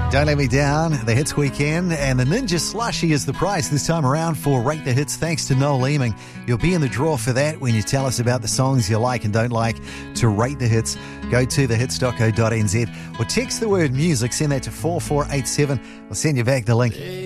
Don't Let Me Down, the Hits Weekend, and the Ninja Slushie is the prize this time around for Rate the Hits, thanks to Noel Leeming. You'll be in the draw for that when you tell us about the songs you like and don't like. To Rate the Hits, go to thehits.co.nz or text the word music, send that to 4487. We'll send you back the link.